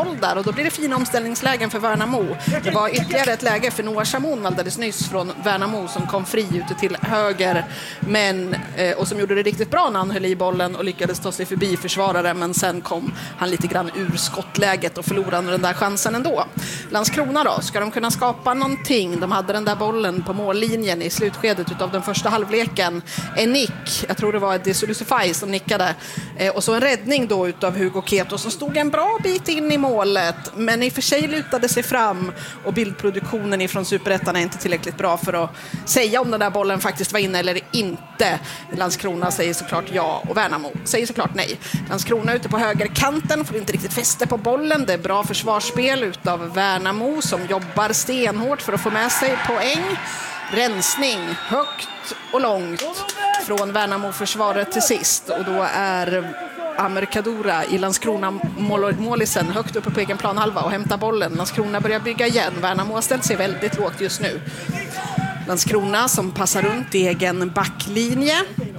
boll där och då blir det fina omställningslägen för Värnamo. Det var ytterligare ett läge för Noah Chamon alldeles nyss från Värnamo som kom fri ute till höger och som gjorde det riktigt bra när han höll i bollen och lyckades ta sig förbi försvarare, men sen kom han lite grann ur skottläget och förlorade den där chansen ändå. Landskrona då, ska de kunna skapa någonting? De hade den där bollen på mållinjen i slutskedet av den första halvleken. En nick, jag tror det var De Sulusify som nickade, och så en räddning då utav Hugo Keto som stod en bra bit in i målet, men i och för sig lutade sig fram och bildproduktionen ifrån Superettan är inte tillräckligt bra för att säga om den där bollen faktiskt var inne eller inte. Landskrona säger såklart ja och Värnamo säger såklart nej. Landskrona ute på högerkanten får inte riktigt fäste på bollen. Det är bra försvarsspel utav Värnamo som jobbar stenhårt för att få med sig poäng. Rensning högt och långt från Värnamo-försvaret till sist, och då är Amer Kadura i Landskrona målisen högt uppe på egen planhalva och hämtar bollen. Landskrona börjar bygga igen. Värnamo har ställt sig väldigt lågt just nu. Landskrona som passar runt i egen backlinje.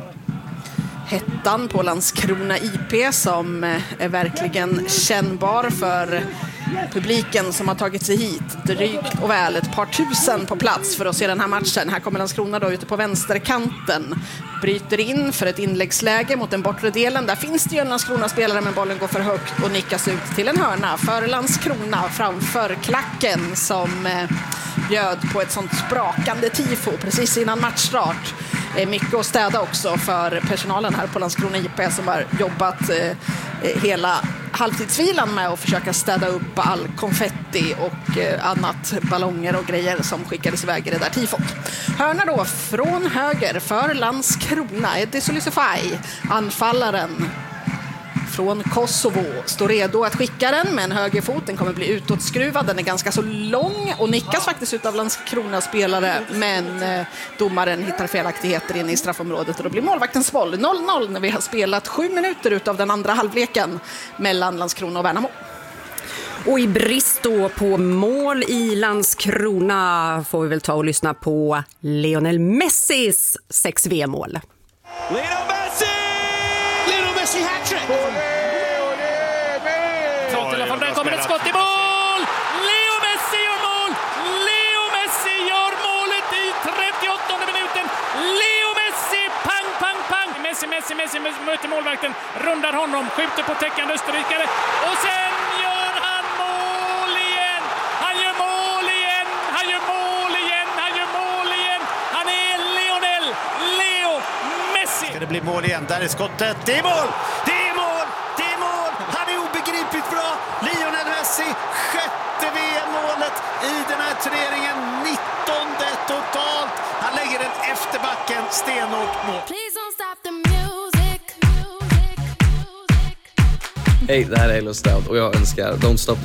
Hettan på Landskrona IP som är verkligen kännbar för publiken som har tagit sig hit. Drygt och väl ett par tusen på plats för att se den här matchen. Här kommer Landskrona då ute på vänsterkanten. Bryter in för ett inläggsläge mot den bortre delen. Där finns det ju en Landskrona-spelare, men bollen går för högt och nickas ut till en hörna för Landskrona framför klacken som bjöd på ett sånt sprakande tifo precis innan matchstart. Mycket att städa också för personalen här på Landskrona IP som har jobbat hela halvtidsvilan med att försöka städa upp all konfetti och annat, ballonger och grejer som skickades iväg i det där tifot. Hörna då från höger för Landskrona. Eddie Sulisify, anfallaren från Kosovo, står redo att skicka den med en högerfot. Den kommer bli utåtskruvad. Den är ganska så lång och nickas faktiskt ut av Landskrona-spelare, men domaren hittar felaktigheter inne i straffområdet och då blir målvaktens boll 0-0 när vi har spelat 7 minuter utav den andra halvleken mellan Landskrona och Värnamo. Och i brist då på mål i Landskrona får vi väl ta och lyssna på Lionel Messis 6 VM-mål. Messi hat-trick! Där kommer ett skott i mål! Leo Messi gör mål! Leo Messi gör målet i 38:e minuten! Leo Messi! Pang, pang, pang! Messi möter målvakten, rundar honom, skjuter på täckande österrikare och sen gör han mål igen! Han gör mål igen! Han gör mål igen! Han gör mål igen! Han är Leo Messi! Ska det bli mål igen? Där är skottet. Det är mål! Det är mål! Det är mål! Han är obegripligt bra! Lionel Messi, 6:e VM-målet i den här turneringen. 19:e totalt. Han lägger den efter backen, stenhårt mål. Hej, det här är Halo Stout och jag önskar Don't Stop